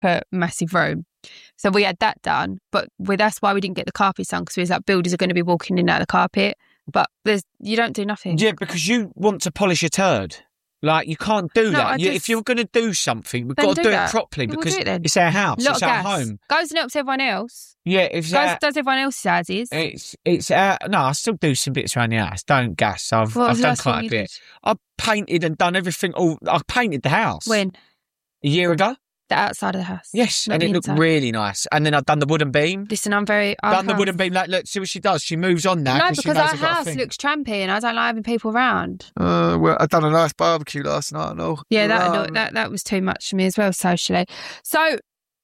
a massive room. So we had that done, but that's why we didn't get the carpet done, because we was like, builders are going to be walking in and out of the carpet, but you don't do nothing. Yeah, because you want to polish a turd. Like, you can't do that. If you're going to do something, we've got to do it properly, because it's our house, it's our home. Goes and helps everyone else. Yeah, does everyone else's houses. It's no, I still do some bits around the house. Don't gas. I've done quite a bit. I've painted and done everything. I painted the house. When? A year ago. The outside of the house. Yes, and it looked really nice. And then I've done the wooden beam. Listen, done the wooden beam. Like, look, see what she does. She moves on now. No, because our house looks trampy and I don't like having people around. Well, I done a nice barbecue last night and all. Yeah, that was too much for me as well, socially. So,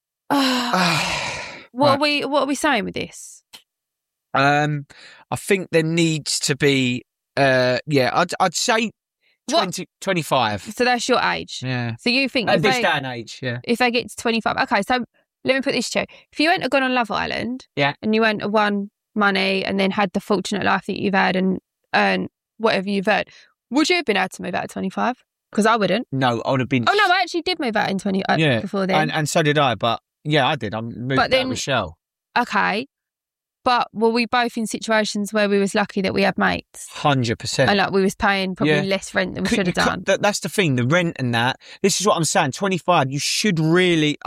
what are we saying with this? I think there needs to be, I'd say 25. So that's your age. Yeah. So you think at this day and age, yeah. If they get to 25, okay. So let me put this to you: if you went and gone on Love Island, and you went and won money and then had the fortunate life that you've had and earned whatever you've earned, would you have been able to move out at 25? Because I wouldn't. No, I would have been. Oh no, I actually did move out in 20 before then, and so did I. But yeah, I did. I moved out with Michelle. Okay. But were we both in situations where we was lucky that we had mates? 100%. And like we was paying probably less rent than we should have done. That's the thing, the rent and that. This is what I'm saying. 25, you should really,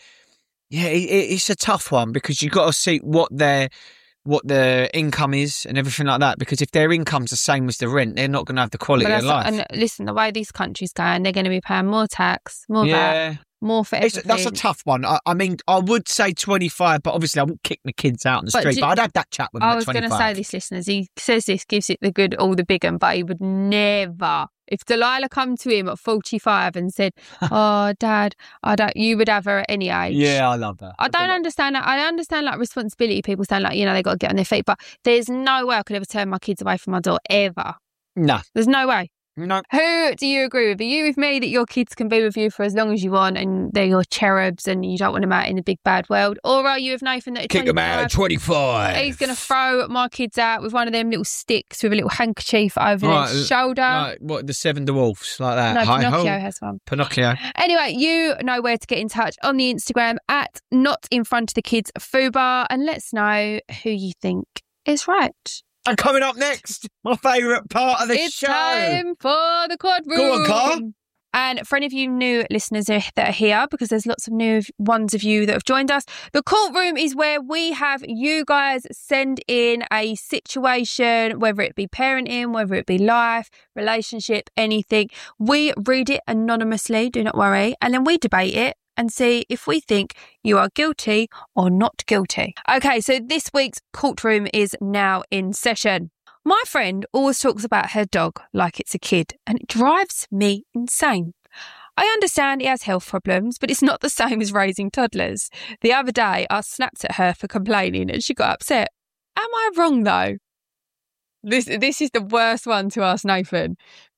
it's a tough one, because you've got to see what their income is and everything like that. Because if their income's the same as the rent, they're not going to have the quality of life. And listen, the way these countries going, they're going to be paying more tax, more VAT. More for everything. That's a tough one. I mean, I would say 25, but obviously I wouldn't kick my kids out on the street. But I'd have that chat with them at 25. I was going to say this, listeners. He says this, gives it the good, all the big one, but he would never. If Delilah come to him at 45 and said, "Oh, Dad, you would have her at any age." Yeah, I love that. I don't understand that. I understand like responsibility. People saying like, they got to get on their feet, but there's no way I could ever turn my kids away from my door ever. No, there's no way. No. Who do you agree with? Are you with me that your kids can be with you for as long as you want and they're your cherubs and you don't want them out in the big bad world? Or are you with Nathan that kick them out at 25? He's going to throw my kids out with one of them little sticks with a little handkerchief over their shoulder. Like what, the Seven Dwarfs, like that? No, Pinocchio has one. Pinocchio. Anyway, you know where to get in touch on the Instagram at Not In Front of the Kids Fubar, and let us know who you think is right. And coming up next, my favourite part of the show. It's time for the Quad Room. Go on, Carl. And for any of you new listeners that are here, because there's lots of new ones of you that have joined us, the Courtroom is where we have you guys send in a situation, whether it be parenting, whether it be life, relationship, anything. We read it anonymously, do not worry, and then we debate it and see if we think you are guilty or not guilty. Okay, so this week's Courtroom is now in session. My friend always talks about her dog like it's a kid, and it drives me insane. I understand he has health problems, but it's not the same as raising toddlers. The other day, I snapped at her for complaining and she got upset. Am I wrong, though? This is the worst one to ask Nathan.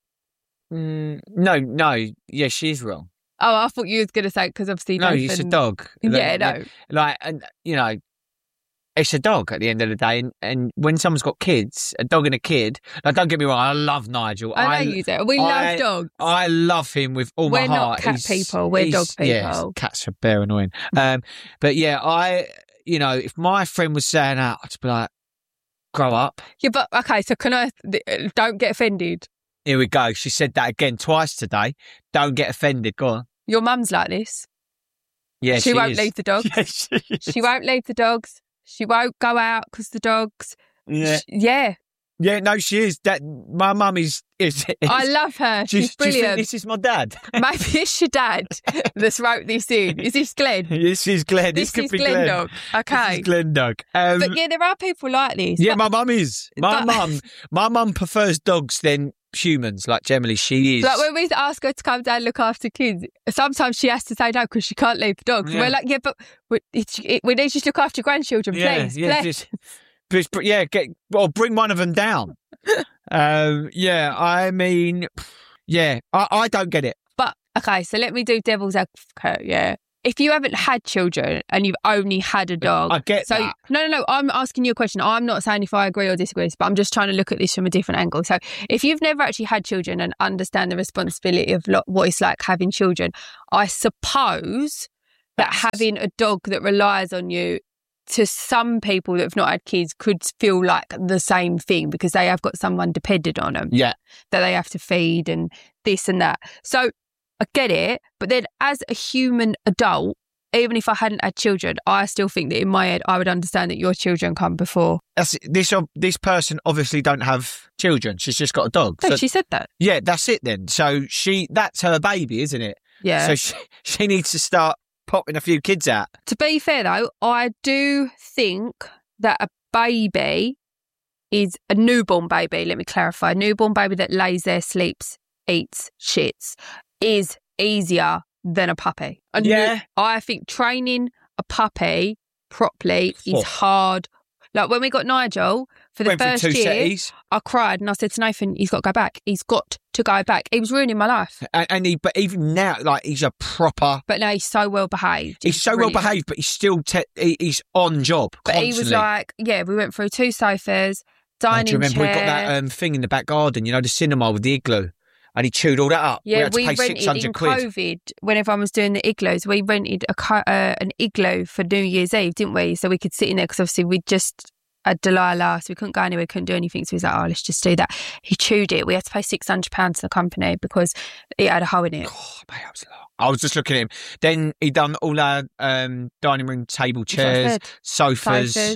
No. Yeah, she's wrong. Oh, I thought you was going to say, because obviously no, Nathan... it's a dog. Yeah, no. Like, and it's a dog at the end of the day. And when someone's got kids, a dog and a kid, like, don't get me wrong, I love Nigel. I know you do. We love dogs. I love him with all my heart. We're not cat people, we're dog people. Yeah, cats are bare annoying. But yeah, if my friend was saying that, I'd be like, grow up. Yeah, but okay, so don't get offended. Here we go. She said that again twice today. Don't get offended. Go on. Your mum's like this. Yeah, she won't leave the dogs. Yeah, she won't leave the dogs. She won't go out because the dogs. Yeah. Yeah, no, she is. My mum is I love her. She's brilliant. Do you think this is my dad? Maybe it's your dad that's wrote this in. Is this Glenn? This is Glenn. This could is be Glenn Dog. Okay. This is Glenn Dog. But yeah, there are people like this. Yeah, my mum is. My mum prefers dogs than humans. Like, generally, she is. Like, when we ask her to come down and look after kids, sometimes she has to say no because she can't leave the dogs. Yeah. We're like, yeah, but we need you to look after your grandchildren, please. Yeah, please. Bring one of them down. I mean, I don't get it. But, okay, so let me do devil's advocate, yeah. If you haven't had children and you've only had a dog... I get that. No, I'm asking you a question. I'm not saying if I agree or disagree, but I'm just trying to look at this from a different angle. So if you've never actually had children and understand the responsibility of what it's like having children, I suppose that having a dog that relies on you, to some people that have not had kids, could feel like the same thing because they have got someone dependent on them. Yeah. That they have to feed and this and that. So I get it. But then as a human adult, even if I hadn't had children, I still think that in my head, I would understand that your children come before. This person obviously don't have children. She's just got a dog. No, so, she said that. Yeah, that's it then. So that's her baby, isn't it? Yeah. So she needs to start popping a few kids out. To be fair though, I do think that a baby is a newborn baby. Let me clarify. A newborn baby that lays there, sleeps, eats, shits is easier than a puppy. I think training a puppy properly is hard. Like when we got Nigel for the first year, I cried and I said to Nathan, he's got to go back. He's got to go back. He was ruining my life. But even now, like he's a proper. But now he's so well behaved. He's so well behaved, but he's still he's on job. But constantly. He was like, we went through 2 sofas, dining chair. Do you remember we got that thing in the back garden? The cinema with the igloo. And he chewed all that up. Yeah, we had to pay rented 600 in quid. COVID, when everyone was doing the igloos, we rented an igloo for New Year's Eve, didn't we? So we could sit in there because obviously we just had Delilah, so we couldn't go anywhere, couldn't do anything. So he was like, let's just do that. He chewed it. We had to pay £600 to the company because it had a hole in it. Oh, mate, that was a lot. I was just looking at him. Then he done all our dining room table chairs, sofas.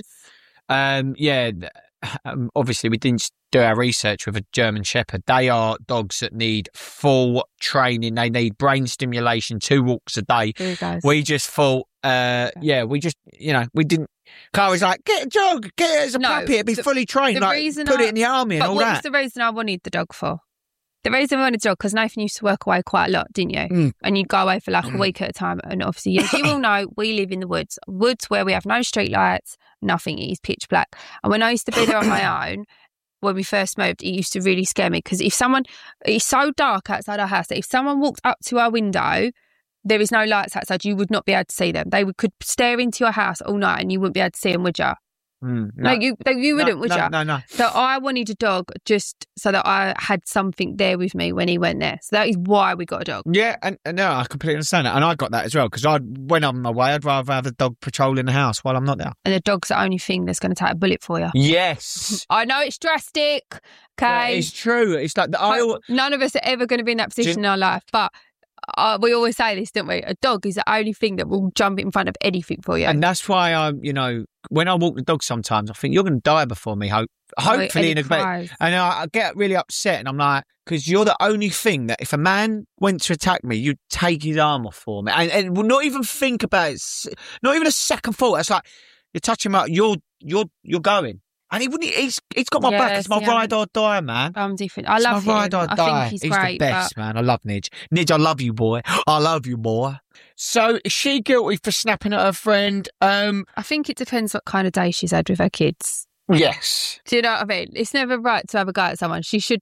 Obviously, we didn't do our research with a German Shepherd. They are dogs that need full training. They need brain stimulation, 2 walks a day. We just thought, we didn't. Carl was like, get a dog, get it as a puppy, it'd be fully trained. Put it in the army and all that. What was the reason I wanted the dog for? The reason I wanted the dog, because Nathan used to work away quite a lot, didn't you? Mm. And you'd go away for like a week at a time. And obviously, you all know, we live in the woods. Woods where we have no street lights, nothing. It is pitch black. And when I used to be there on my own, when we first moved, it used to really scare me because it's so dark outside our house that if someone walked up to our window, there is no lights outside, you would not be able to see them. They could stare into your house all night and you wouldn't be able to see them, would you? No, you wouldn't, would you? No. So I wanted a dog just so that I had something there with me when he went there. So that is why we got a dog. Yeah, and no, I completely understand that. And I got that as well because when I'm away, I'd rather have a dog patrolling the house while I'm not there. And the dog's the only thing that's going to take a bullet for you. Yes. I know it's drastic, okay? Yeah, it's true. It's like none of us are ever going to be in that position in our life, but we always say this, don't we? A dog is the only thing that will jump in front of anything for you. And that's why when I walk the dog sometimes, I think you're going to die before me, hopefully in a bit. And I get really upset and I'm like, because you're the only thing that if a man went to attack me, you'd take his arm off for me and will not even think about it, not even a second thought. It's like, you're touching my, you're going. And he wouldn't. He's got my back. It's my ride or die, man. I'm different. I love him. Ride or die. I think he's great. The best, man. I love Nidge. Nidge, I love you, boy. I love you, boy. So is she guilty for snapping at her friend? I think it depends what kind of day she's had with her kids. Yes. Do you know what I mean? It's never right to have a go at someone. She should.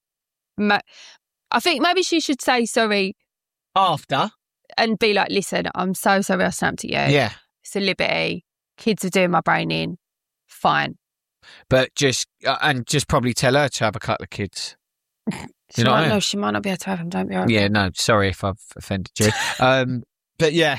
I think maybe she should say sorry after and be like, "Listen, I'm so sorry I snapped at you. Yeah, it's a liberty. Kids are doing my brain in. Fine." But just probably tell her to have a couple of kids. She might not be able to have them. Don't be right. Yeah, no. Sorry if I've offended you. But yeah,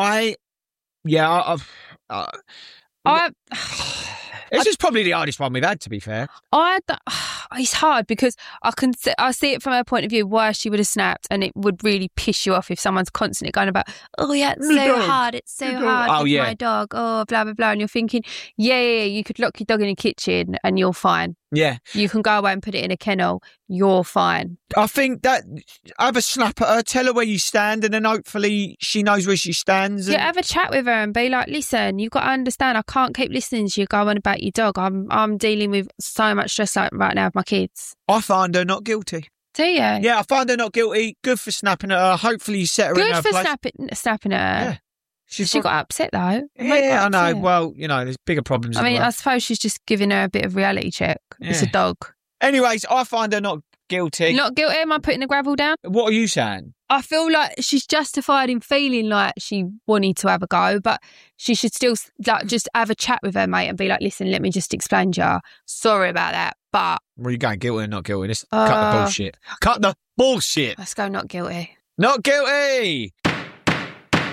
this is probably the hardest one we've had, to be fair. It's hard because I see it from her point of view why she would have snapped, and it would really piss you off if someone's constantly going about, oh yeah, it's so hard, it's so hard with my dog, oh blah blah blah, and you're thinking, yeah, you could lock your dog in a kitchen and you're fine. Yeah, you can go away and put it in a kennel, you're fine. I think that have a snap at her, tell her where you stand, and then hopefully she knows where she stands. Yeah, have a chat with her and be like, listen, you've got to understand, I can't keep listening to you go on about your dog. I'm dealing with so much stress right now with my kids. I find her not guilty. Do you? Yeah, I find her not guilty. Good for snapping at her. Hopefully you set her in her place. Good for snapping at her. Yeah. She got upset though. Yeah, I know. Well, there's bigger problems. I mean, I suppose she's just giving her a bit of reality check. Yeah. It's a dog. Anyways, I find her not guilty. Not guilty? Am I putting the gravel down? What are you saying? I feel like she's justified in feeling like she wanted to have a go, but she should still just have a chat with her mate and be like, listen, let me just explain to you. Sorry about that, but... Where are you going, guilty or not guilty? Let's cut the bullshit. Cut the bullshit. Let's go not guilty. Not guilty!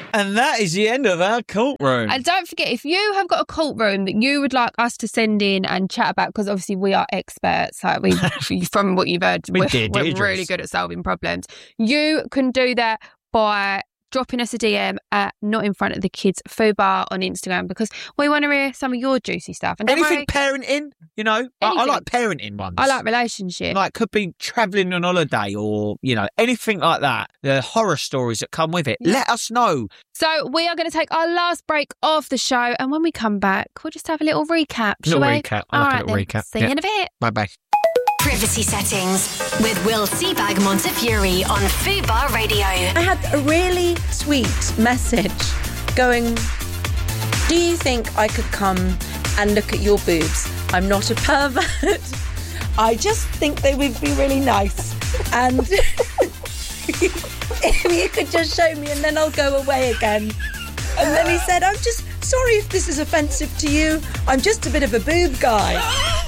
And that is the end of our cult room. And don't forget, if you have got a cult room that you would like us to send in and chat about, because obviously we are experts, like from what you've heard, we're really good at solving problems. You can do that by dropping us a DM at Not In Front of the Kids Fubar on Instagram, because we want to hear some of your juicy stuff. And anything parenting, you know, I like parenting ones. I like relationships. Like, could be travelling on holiday or, you know, anything like that. The horror stories that come with it. Yeah. Let us know. So we are going to take our last break of the show, and when we come back, we'll just have a little recap, shall we? Recap. I like a little recap. See you in a bit. Bye-bye. Privacy Settings with Will Seabag Montefiore on Fubar Radio. I had a really sweet message going, do you think I could come and look at your boobs? I'm not a pervert. I just think they would be really nice. And if you could just show me and then I'll go away again. And then he said, I'm just sorry if this is offensive to you. I'm just a bit of a boob guy.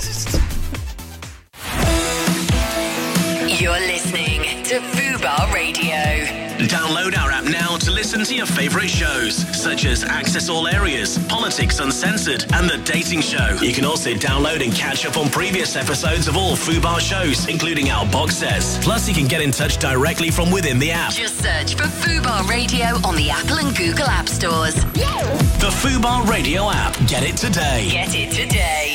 You're listening to Fubar Radio. Download our app now to listen to your favourite shows, such as Access All Areas, Politics Uncensored, and The Dating Show. You can also download and catch up on previous episodes of all Fubar shows, including our box sets. Plus, you can get in touch directly from within the app. Just search for Fubar Radio on the Apple and Google App Stores. The Fubar Radio app. Get it today. Get it today.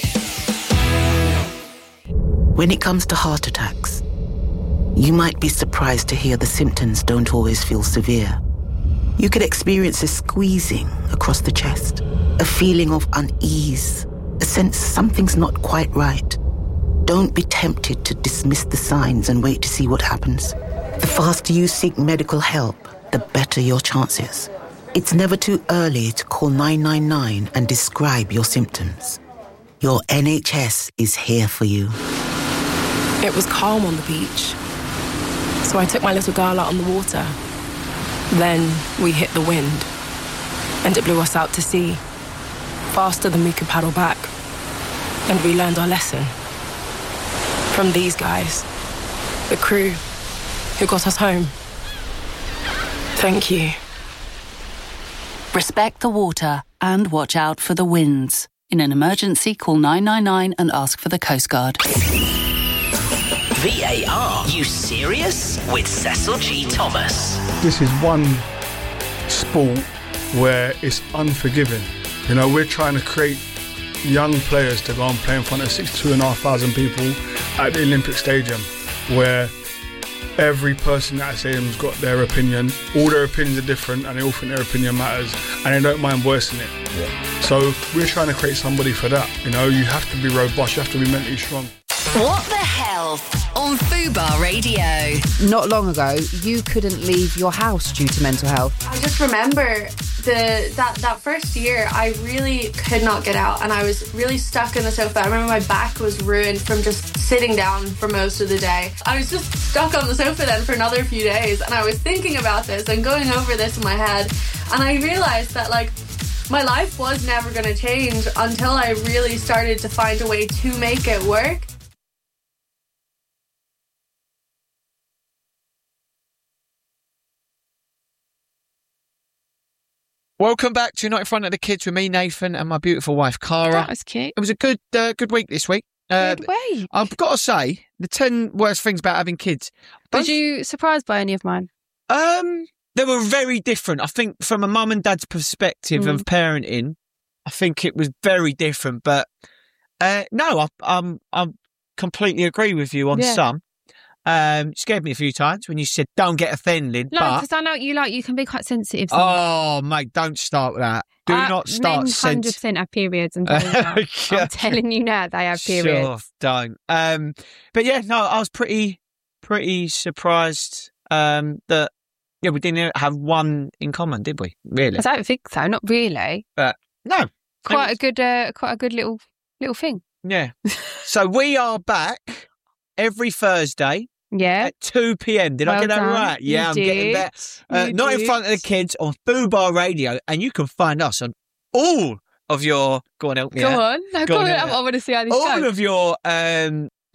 When it comes to heart attacks, you might be surprised to hear the symptoms don't always feel severe. You could experience a squeezing across the chest, a feeling of unease, a sense something's not quite right. Don't be tempted to dismiss the signs and wait to see what happens. The faster you seek medical help, the better your chances. It's never too early to call 999 and describe your symptoms. Your NHS is here for you. It was calm on the beach, so I took my little girl out on the water. Then we hit the wind, and it blew us out to sea, faster than we could paddle back. And we learned our lesson from these guys, the crew who got us home. Thank you. Respect the water and watch out for the winds. In an emergency, call 999 and ask for the Coast Guard. VAR, you serious? With Cecil G. Thomas. This is one sport where it's unforgiving. You know, we're trying to create young players to go and play in front of 62,500 people at the Olympic Stadium, where every person at that stadium's got their opinion. All their opinions are different and they all think their opinion matters and they don't mind voicing it. Yeah. So we're trying to create somebody for that. You know, you have to be robust, you have to be mentally strong. What the Health on Fubar Radio. Not long ago, you couldn't leave your house due to mental health. I just remember that first year, I really could not get out and I was really stuck in the sofa. I remember my back was ruined from just sitting down for most of the day. I was just stuck on the sofa then for another few days, and I was thinking about this and going over this in my head, and I realised that, like, my life was never going to change until I really started to find a way to make it work. Welcome back to Not In Front of the Kids with me, Nathan, and my beautiful wife, Cara. That was cute. It was a good week this week. Good week. I've got to say, the 10 worst things about having kids. Was you surprised by any of mine? They were very different. I think from a mum and dad's perspective of parenting, I think it was very different. But no, I completely agree with you on some. Scared me a few times when you said don't get offended. No, because I know you can be quite sensitive. Oh, mate, don't start with that. Do not start. Men 100% have periods, and I'm telling you now, they have periods. Sure, don't. But yeah, no, I was pretty surprised that we didn't have one in common, did we? Really? I don't think so. Not really. But no, quite a good little thing. Yeah. So we are back every Thursday. Yeah. At 2 p.m. Did I get that right? Yeah, I'm getting that. Not In Front of the Kids on Fubar Radio. And you can find us on all of your... Go on, help me out. Go on. I want to see how this goes. All of your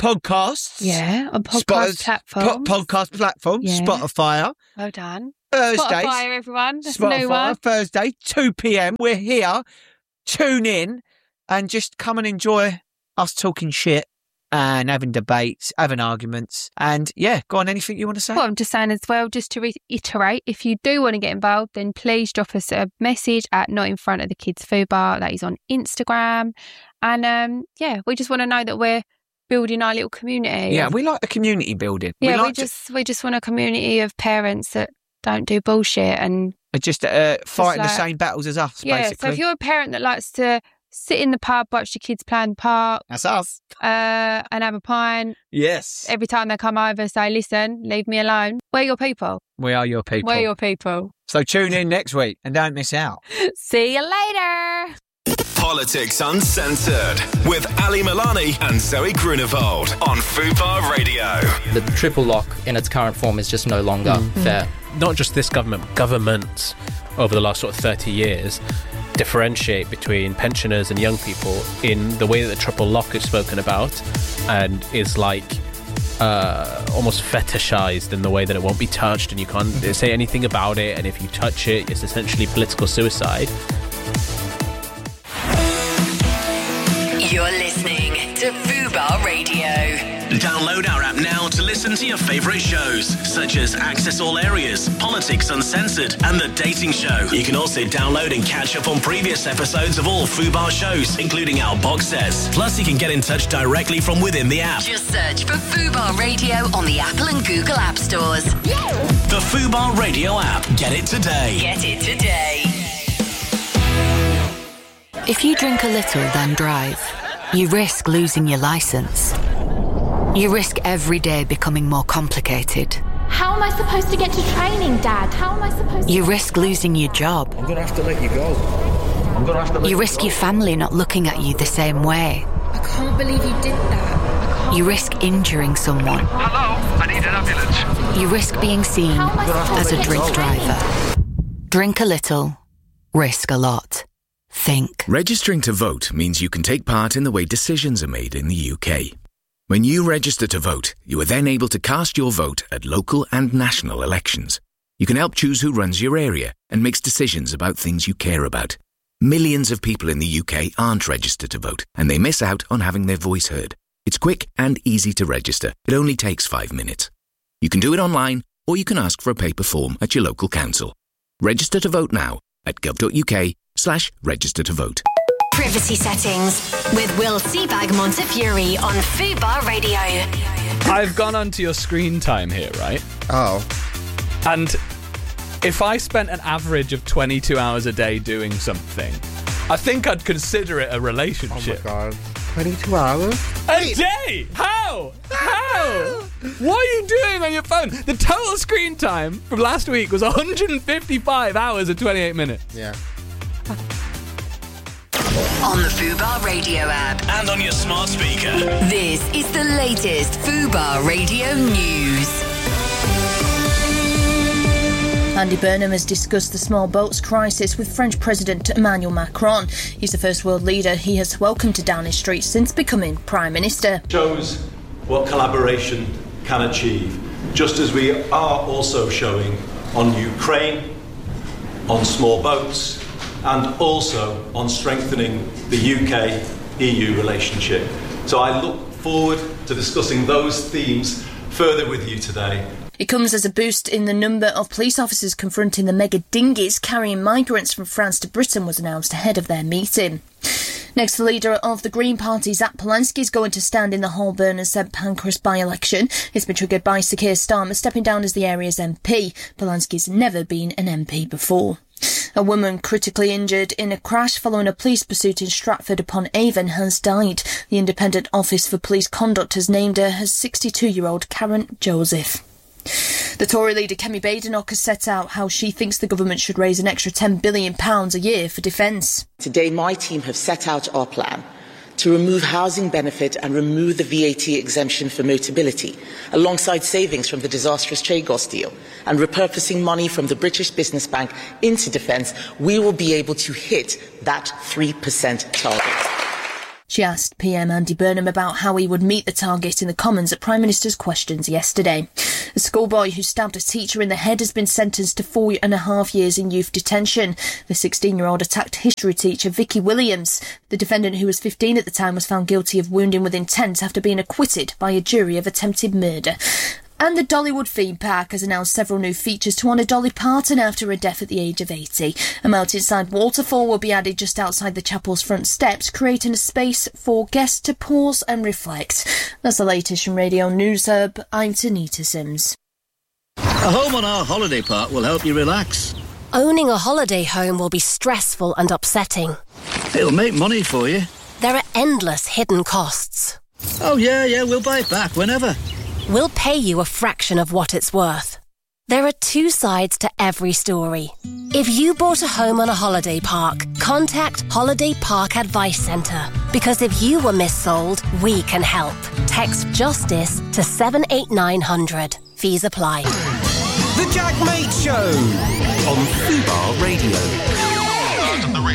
podcasts. Yeah, on podcast platforms. Podcast platforms. Yeah. Spotify. Well done. Thursdays. Spotify, everyone. That's a new one. Thursday, 2 p.m. We're here. Tune in and just come and enjoy us talking shit and having debates, having arguments. And yeah, go on, anything you want to say? Well, I'm just saying as well, just to reiterate, if you do want to get involved, then please drop us a message at Not In Front of the Kids Fubar. That is on Instagram. And we just want to know that we're building our little community. Yeah, we like the community building. Yeah, we just want a community of parents that don't do bullshit and just fighting the same battles as us, basically. So if you're a parent that likes to sit in the pub, watch your kids play in the park. That's us. And have a pint. Yes. Every time they come over, say, listen, leave me alone. We're your people. We are your people. We're your people. So tune in next week and don't miss out. See you later. Politics Uncensored with Ali Milani and Zoe Grunewald on Fubar Radio. The triple lock in its current form is just no longer fair. Not just this government, governments over the last sort of 30 years differentiate between pensioners and young people in the way that the triple lock is spoken about and is like almost fetishized in the way that it won't be touched and you can't say anything about it, and if you touch it, it's essentially political suicide. You're listening to Fubar Radio. Download our app now to listen to your favourite shows, such as Access All Areas, Politics Uncensored, and The Dating Show. You can also download and catch up on previous episodes of all Fubar shows, including our box sets. Plus, you can get in touch directly from within the app. Just search for Fubar Radio on the Apple and Google App Stores. The Fubar Radio app. Get it today. Get it today. If you drink a little, then drive, you risk losing your licence. You risk every day becoming more complicated. How am I supposed to get to training, Dad? How am I supposed to... You risk losing your job. I'm going to have to let you go. You risk your family not looking at you the same way. I can't believe you did that. You risk injuring someone. Hello, I need an ambulance. You risk being seen as a drink driver. Drink a little, risk a lot. Think. Registering to vote means you can take part in the way decisions are made in the UK. When you register to vote, you are then able to cast your vote at local and national elections. You can help choose who runs your area and makes decisions about things you care about. Millions of people in the UK aren't registered to vote, and they miss out on having their voice heard. It's quick and easy to register. It only takes 5 minutes. You can do it online, or you can ask for a paper form at your local council. Register to vote now at gov.uk/register to vote. Privacy Settings with Will Seabag Montefiore on Fubar Radio. I've gone onto your screen time here, right? Oh. And if I spent an average of 22 hours a day doing something, I think I'd consider it a relationship. Oh my God. 22 hours? A day? How? What are you doing on your phone? The total screen time from last week was 155 hours and 28 minutes. Yeah. On the Fubar Radio app. And on your smart speaker. This is the latest Fubar Radio news. Andy Burnham has discussed the small boats crisis with French President Emmanuel Macron. He's the first world leader he has welcomed to Downing Street since becoming Prime Minister. Shows what collaboration can achieve, just as we are also showing on Ukraine, on small boats, and also on strengthening the UK-EU relationship. So I look forward to discussing those themes further with you today. It comes as a boost in the number of police officers confronting the mega dinghies carrying migrants from France to Britain was announced ahead of their meeting. Next, the leader of the Green Party, Zach Polanski, is going to stand in the Holborn and St Pancras by-election. It's been triggered by Sir Keir Starmer stepping down as the area's MP. Polanski's never been an MP before. A woman critically injured in a crash following a police pursuit in Stratford-upon-Avon has died. The Independent Office for Police Conduct has named her as 62-year-old Karen Joseph. The Tory leader Kemi Badenoch has set out how she thinks the government should raise an extra £10 billion a year for defence. Today my team have set out our plan to remove housing benefit and remove the VAT exemption for Motability, alongside savings from the disastrous Chagos deal and repurposing money from the British Business Bank into defence. We will be able to hit that 3% target. She asked PM Andy Burnham about how he would meet the target in the Commons at Prime Minister's questions yesterday. A schoolboy who stabbed a teacher in the head has been sentenced to 4.5 years in youth detention. The 16-year-old attacked history teacher Vicky Williams. The defendant, who was 15 at the time, was found guilty of wounding with intent after being acquitted by a jury of attempted murder. And the Dollywood theme park has announced several new features to honour Dolly Parton after her death at the age of 80. A mountainside waterfall will be added just outside the chapel's front steps, creating a space for guests to pause and reflect. That's the latest from Radio News Hub. I'm Tanita Sims. A home on our holiday park will help you relax. Owning a holiday home will be stressful and upsetting. It'll make money for you. There are endless hidden costs. Oh, yeah, we'll buy it back whenever. We'll pay you a fraction of what it's worth. There are two sides to every story. If you bought a home on a holiday park, contact Holiday Park Advice Centre. Because if you were missold, we can help. Text JUSTICE to 78900. Fees apply. The Jack Mate Show on Fubar Radio.